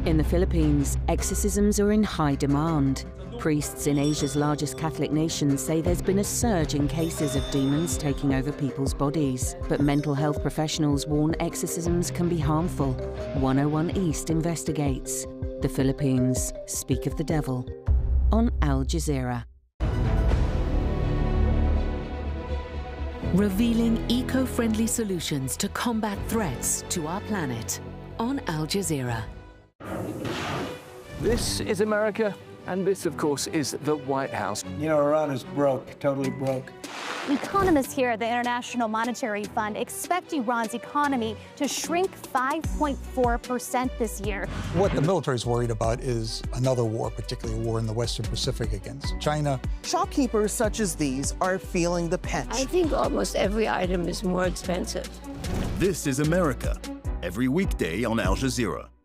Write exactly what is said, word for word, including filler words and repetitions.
In the Philippines, exorcisms are in high demand. Priests in Asia's largest Catholic nation say there's been a surge in cases of demons taking over people's bodies. But mental health professionals warn exorcisms can be harmful. one oh one East investigates. The Philippines, speak of the devil. On Al Jazeera. Revealing eco-friendly solutions to combat threats to our planet. On Al Jazeera. This is America, and this, of course, is the White House. You know, Iran is broke, totally broke. Economists here at the International Monetary Fund expect Iran's economy to shrink five point four percent this year. What the military is worried about is another war, particularly a war in the Western Pacific against China. Shopkeepers such as these are feeling the pinch. I think almost every item is more expensive. This is America, every weekday on Al Jazeera.